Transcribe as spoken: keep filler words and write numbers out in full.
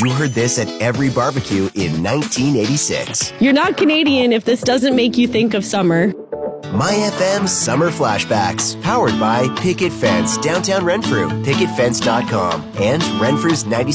You heard this at every barbecue in nineteen eighty-six. You're not Canadian if this doesn't make you think of summer. My F M Summer Flashbacks, powered by Picket Fence, downtown Renfrew, picket fence dot com, and Renfrew's ninety